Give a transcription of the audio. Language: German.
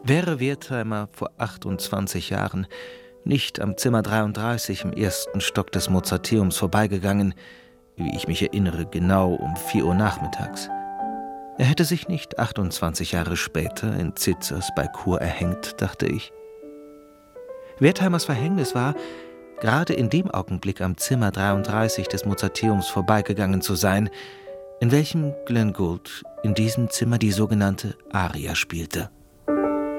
Wäre Wertheimer vor 28 Jahren nicht am Zimmer 33 im ersten Stock des Mozarteums vorbeigegangen, wie ich mich erinnere, genau um 4 Uhr nachmittags. Er hätte sich nicht 28 Jahre später in Zitzers bei Chur erhängt, dachte ich. Wertheimers Verhängnis war, gerade in dem Augenblick am Zimmer 33 des Mozarteums vorbeigegangen zu sein, in welchem Glenn Gould in diesem Zimmer die sogenannte Aria spielte.